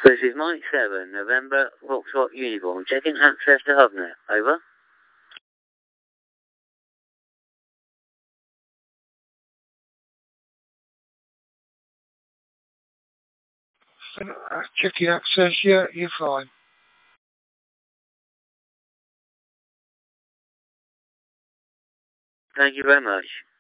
This is Mike 7, November, Foxtrot Uniform. Checking access to HubNet. Over. Checking access, yeah, you're fine. Thank you very much.